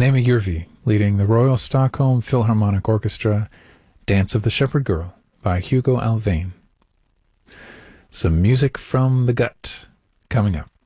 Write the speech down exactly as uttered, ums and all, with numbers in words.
Nema Jurvi leading the Royal Stockholm Philharmonic Orchestra, Dance of the Shepherd Girl by Hugo Alvain. Some music from the gut coming up.